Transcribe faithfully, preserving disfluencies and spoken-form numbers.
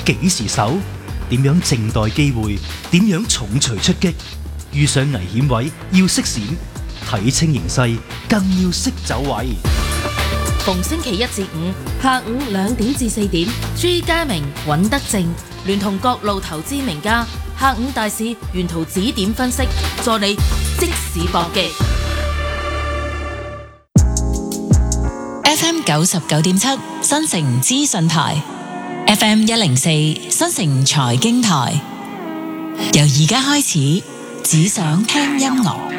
幾時守？點樣靜待機會？點樣重錘出擊？遇上危險位要識閃，睇清形勢更要識走位。 逢星期一至五下午兩點至四點，朱家明、尹德正聯同各路投資名家，下午大市沿途指點分析，助你即時搏擊。 F M 九十九點七新城資訊台 ，F M 一零四新城財經台，由而家開始，只想聽音樂。